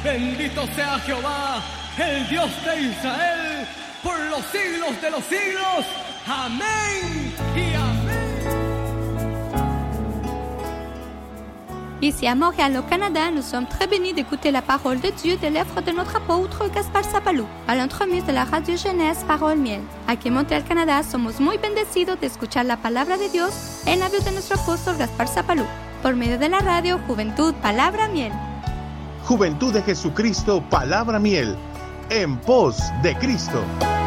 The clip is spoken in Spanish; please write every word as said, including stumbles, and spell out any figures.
Bendito sea Jehová, el Dios de Israel, por los siglos de los siglos. Amén y amén. Ici à Montréal, au Canada, nous sommes très bénis d'écouter la parole de Dieu des lèvres de notre apôtre Gaspar Sapalou, a l'entremise de la Radio Jeunesse Parole Miel. Aquí en Montreal, Canadá, somos muy bendecidos de escuchar la palabra de Dios en la voz de nuestro apóstol Gaspar Sapalou, por medio de la radio Juventud Palabra Miel. Juventud de Jesucristo, Palabra Miel, en pos de Cristo.